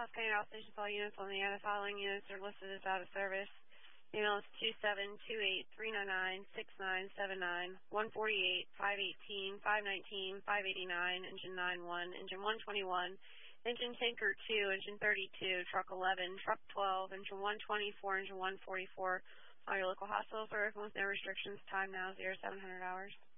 Taos County Route Stations, all units on the air. The following units are listed as out of service. Email is 27283996979, 148, 518, 519, 589, engine 91, engine 121, engine tanker 2, engine 32, truck 11, truck 12, engine 124, engine 144. All your local hospitals are open with no restrictions. Time now 0700 hours.